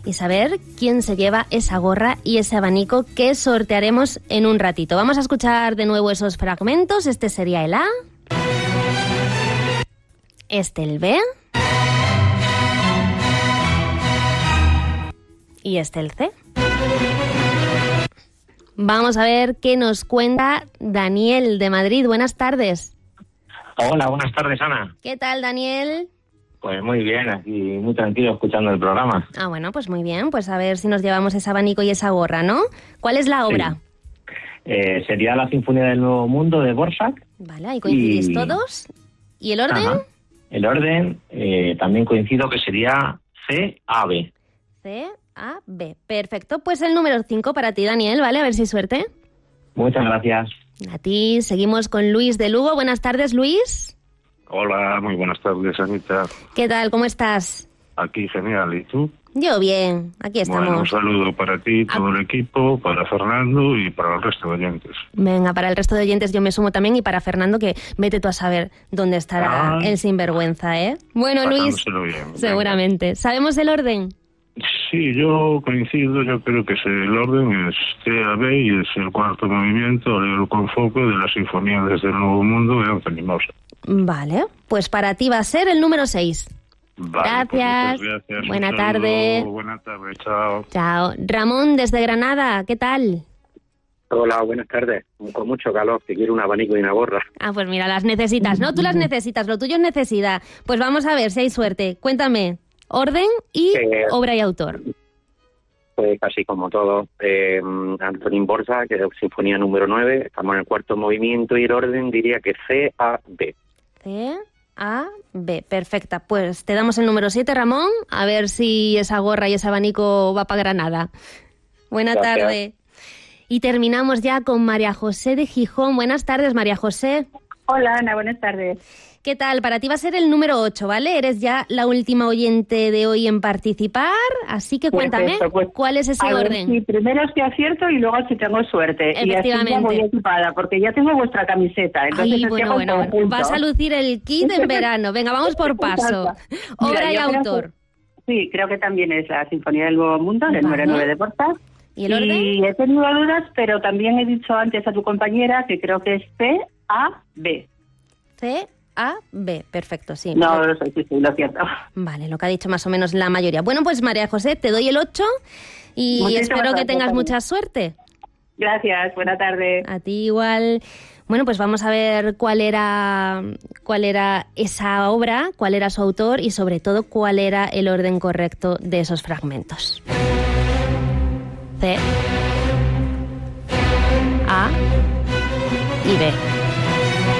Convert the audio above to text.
y saber quién se lleva esa gorra y ese abanico que sortearemos en un ratito. Vamos a escuchar de nuevo esos fragmentos. Este sería el A, este el B y este el C. Vamos a ver qué nos cuenta Daniel de Madrid. Buenas tardes. Hola, buenas tardes, Ana. ¿Qué tal, Daniel? Pues muy bien, aquí muy tranquilo escuchando el programa. Ah, bueno, pues muy bien. Pues a ver si nos llevamos ese abanico y esa gorra, ¿no? ¿Cuál es la obra? Sí. Sería la Sinfonía del Nuevo Mundo de Dvořák. Vale, ahí coincidís todos. ¿Y el orden? Ajá. El orden también coincido que sería C-A-B. C-A-B. Perfecto. Pues el número 5 para ti, Daniel, ¿vale? A ver si hay suerte. Muchas gracias. A ti. Seguimos con Luis de Lugo. Buenas tardes, Luis. Hola, muy buenas tardes, Anita. ¿Qué tal? ¿Cómo estás? Aquí genial, ¿y tú? Yo bien, aquí estamos. Bueno, un saludo para ti, todo el equipo, para Fernando y para el resto de oyentes. Venga, para el resto de oyentes yo me sumo también, y para Fernando, que vete tú a saber dónde estará el sinvergüenza, ¿eh? Bueno, Luis, bien, seguramente. Venga. ¿Sabemos el orden? Sí, yo coincido, yo creo que el orden es C-A-B y es el cuarto movimiento, Alegro con foco, de la Sinfonía desde el Nuevo Mundo de Anthony Mozart. Vale, pues para ti va a ser el número 6. Vale, gracias. Pues gracias. Buena tarde. Buena tarde, chao. Chao. Ramón, desde Granada, ¿qué tal? Hola, buenas tardes. Con mucho calor, que quiero un abanico y una gorra. Ah, pues mira, las necesitas, ¿no? Tú las necesitas, lo tuyo es necesidad. Pues vamos a ver si hay suerte. Cuéntame, orden y obra y autor. Pues casi como todo, Antonín Dvořák, que es Sinfonía número 9, estamos en el cuarto movimiento y el orden diría que C-A-B. C-A-B, perfecta. Pues te damos el número 7, Ramón, a ver si esa gorra y ese abanico va para Granada. Buena tarde. Y terminamos ya con María José de Gijón. Buenas tardes, María José. Hola, Ana, buenas tardes. ¿Qué tal? Para ti va a ser el número 8, ¿vale? Eres ya la última oyente de hoy en participar, así que cuéntame, pues, ¿cuál es ese orden? Sí, primero es que acierto y luego si tengo suerte. Y así ya voy equipada, porque ya tengo vuestra camiseta. Entonces ay, bueno. Vas a lucir el kit en verano. Venga, vamos por paso. Obra y autor. Sí, creo que también es la Sinfonía del Nuevo Mundo, del número 9 de Dvořák. ¿Y el orden? Y he tenido dudas, pero también he dicho antes a tu compañera que creo que es C-A-B. C-A-B, perfecto, sí. No, sí, lo cierto. Vale, lo que ha dicho más o menos la mayoría. Bueno, pues María José, te doy el 8 y espero que tengas mucha suerte. Gracias, buena tarde. A ti igual. Bueno, pues vamos a ver cuál era esa obra, cuál era su autor y sobre todo cuál era el orden correcto de esos fragmentos. C, A y B.